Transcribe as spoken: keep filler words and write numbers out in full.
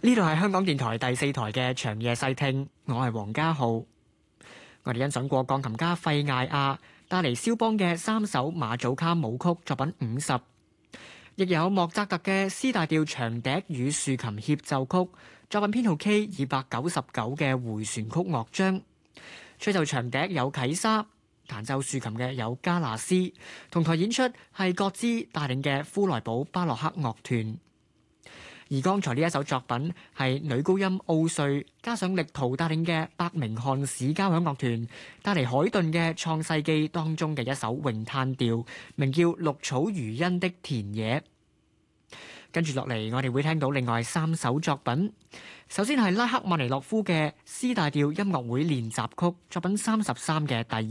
呢度係香港電台第四台嘅長夜細聽，我係黃家浩。我哋欣賞過鋼琴家費艾亞帶嚟肖邦嘅三首馬祖卡舞曲作品五十，亦有莫扎特嘅 C 大調長笛與豎琴協奏曲作品編號 K 二百九十九嘅迴旋曲樂章。吹奏長笛有啟沙，彈奏豎琴嘅有加納斯，同台演出係葛茲帶領嘅呼萊堡巴洛克樂團。而剛才呢一首作品係女高音奧瑞加上力圖帶領嘅伯明翰市交響樂團帶嚟海頓嘅創世紀當中嘅一首詠嘆調，名叫綠草如茵的田野。跟住落嚟，我哋會聽到另外三首作品。首先係拉克曼尼諾夫嘅 C 大調音樂會練習曲作品三十三嘅第